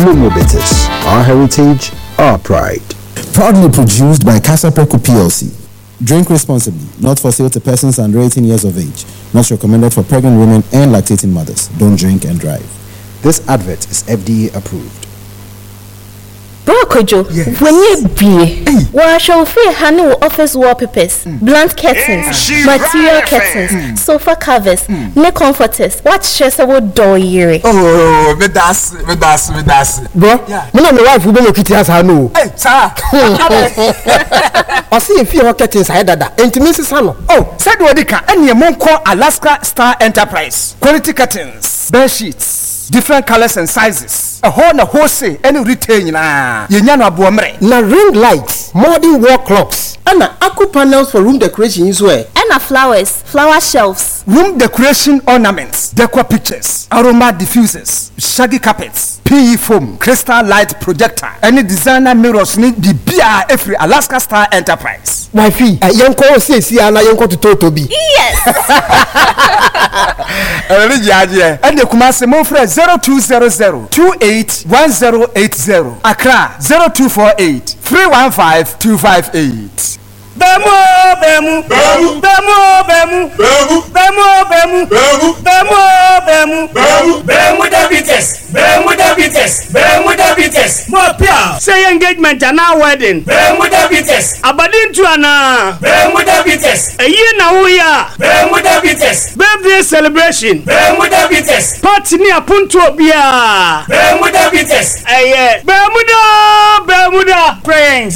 Momobitis, our heritage, our pride. Proudly produced by Casa Preco PLC. Drink responsibly, not for sale to persons under 18 years of age. Not recommended for pregnant women and lactating mothers. Don't drink and drive. This advert is FDA approved. Brokojo, when you be, where shall feel honey office wallpapers, blunt curtains, material curtains, sofa covers, neck comforters, what shares about door year? Oh, me das. Bro, me no my wife will be looking at her no. Hey, sir. I see if you curtains I dada. Intimacy salon. Oh, said what they can. Any among call Alaska Star Enterprise. Quality curtains, bed sheets, different colors and sizes. A wholesale any retail na. Yenyano abuamre. Na ring lights, modern wall clocks, and aqua panels for room decoration as well. And flowers, flower shelves, room decoration ornaments, decor pictures, aroma diffusers, shaggy carpets, PE foam, crystal light projector, any designer mirrors need the beer every Alaska Star Enterprise. Wifey, young call says here na young call to Totobi. Yes. And the Kumasi Mofre 0200-281080. Accra 0248 315 258. Bemu Davites. More pia. Say engagement and now wedding. Bemu Davites. Abadin tuana. Bemu Davites. A year now we are. Bemu Davites. Birthday celebration. Bemu Davites. Party ni apuntu obia. Bemu Davites. Aye. Bermuda. Praying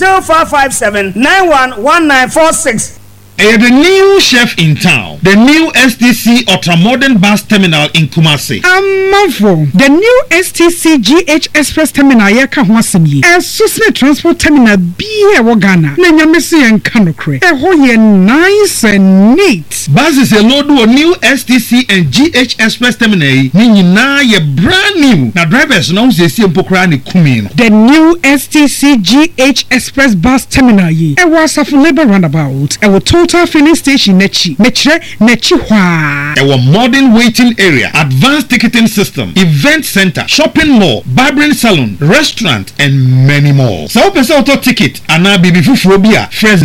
0557-911946. The new chef in town, the new STC Ultramodern Bus Terminal in Kumasi. Amafo, the new STC GH Express Terminal yaka ho asem yi. Susne transport terminal bi e wo Ghana. Na nyamese yen kanokre. E ho ye nice and neat. Buses a load of new STC and GH Express Terminal ni nyina ye brand new. Na drivers no se si empokra ni kumi no. The new STC GH Express Bus Terminal yi. E was of labor roundabout. E wo total filling station nechi hwa. Our modern waiting area, advanced ticketing system, event center, shopping mall, barbering salon, restaurant, and many more. So person auto ticket and now bibi fufu bia fresh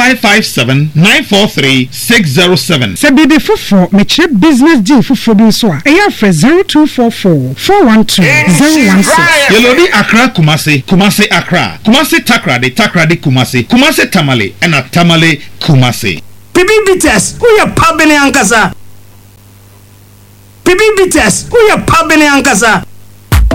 0557-943-607. Se bibi fufu meche business deal fufu bi so a eya fresh 0244-412-016. Yelodi Accra Kumasi Accra, Kumasi Takrade Kumasi Tamale, and a Tamale Kumasi. Pibi Bites, who ya pabene ankasa?